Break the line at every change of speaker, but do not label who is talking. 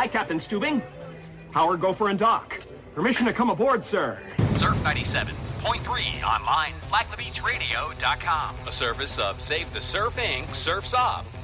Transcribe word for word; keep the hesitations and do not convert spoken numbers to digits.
Hi, Captain Stubing. Howard, Gopher, and Doc. Permission to come aboard, sir.
Surf ninety-seven point three online, flag the beach radio dot com. A service of Save the Surf Incorporated. Surf's Up.